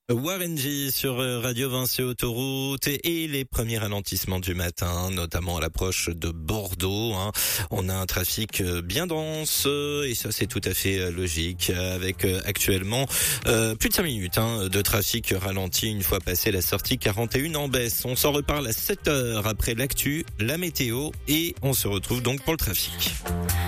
Warren G sur Radio Vinci Autoroute et les premiers ralentissements du matin, notamment à l'approche de Bordeaux. On a un trafic bien dense et ça c'est tout à fait logique avec actuellement plus de 5 minutes de trafic ralenti une fois passé la sortie 41 en baisse. On s'en reparle à 7h après l'actu, la météo et on se retrouve donc pour le trafic.